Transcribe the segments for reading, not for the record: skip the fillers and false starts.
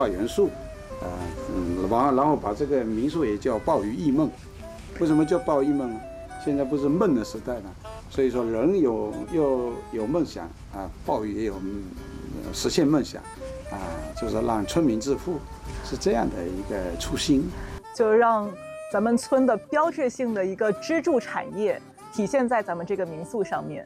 元素，然后把这个民宿也叫抱鱼忆梦。为什么叫抱忆梦呢？现在不是梦的时代了，所以说人有梦想啊，抱鱼也有实现梦想啊，就是让村民致富，是这样的一个初心， 就让咱们村的标志性的一个支柱产业体现在咱们这个民宿上面。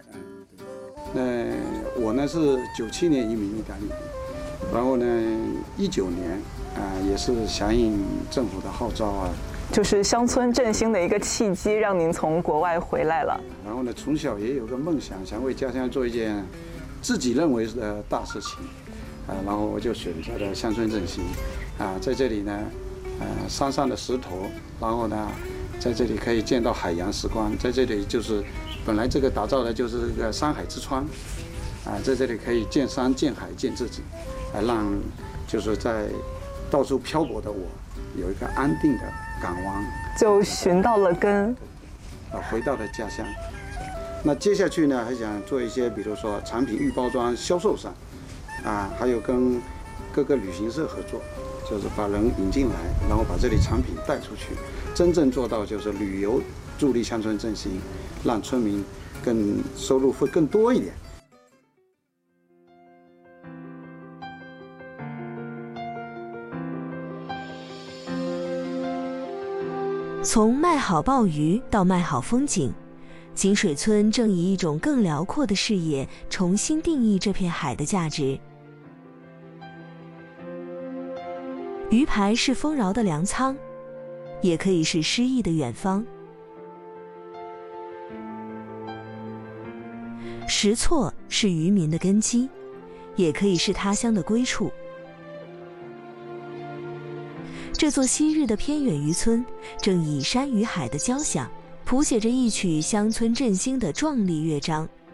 我呢是97年移民意大利，然后呢19年也是响应政府的号召啊， 就是乡村振兴的一个契机，让您从国外回来了。 然后呢，从小也有个梦想，想为家乡做一件自己认为的大事情，然后我就选择了乡村振兴，在这里呢，山上的石头，然后呢，在这里可以见到海洋时光，在这里就是本来这个打造的就是一个山海之窗，在这里可以见山见海见自己，让就是在到处漂泊的我有一个安定的港湾， 就寻到了根， 回到了家乡。那接下去呢，还想做一些，比如说产品预包装销售上，还有跟各个旅行社合作，就是把人引进来，然后把这里产品带出去，真正做到就是旅游助力乡村振兴，让村民收入会更多一点。 从卖好鲍鱼到卖好风景，井水村正以一种更辽阔的视野重新定义这片海的价值。鱼排是丰饶的粮仓，也可以是诗意的远方。石厝是渔民的根基，也可以是他乡的归处。这座昔日的偏远渔村，正以山与海的交响，谱写着一曲乡村振兴的壮丽乐章。